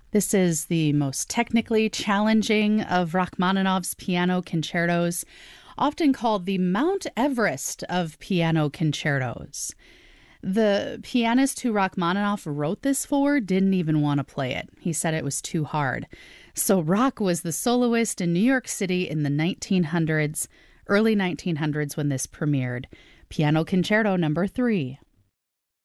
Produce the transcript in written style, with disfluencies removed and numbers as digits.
This is the most technically challenging of Rachmaninoff's piano concertos, often called the Mount Everest of piano concertos. The pianist who Rachmaninoff wrote this for didn't even want to play it. He said it was too hard. So Rach was the soloist in New York City in the early 1900s when this premiered. Piano Concerto number 3.